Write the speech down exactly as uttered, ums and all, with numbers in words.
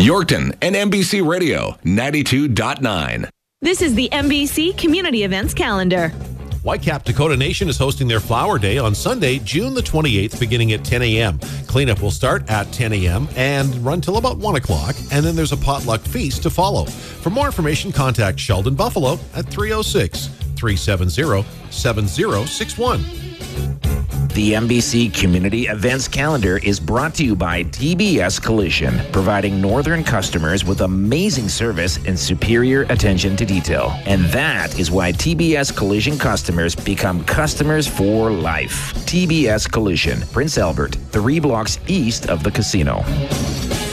Yorkton and N B C Radio ninety-two point nine. This is the N B C Community Events Calendar. Whitecap Dakota Nation is hosting their Flower Day on Sunday, June the twenty-eighth, beginning at ten a.m. Cleanup will start at ten a.m. and run till about one o'clock, and then there's a potluck feast to follow. For more information, contact Sheldon Buffalo at three oh six, three seven zero, seven zero six one. The N B C Community Events Calendar is brought to you by T B S Collision, providing northern customers with amazing service and superior attention to detail. And that is why T B S Collision customers become customers for life. T B S Collision, Prince Albert, three blocks east of the casino.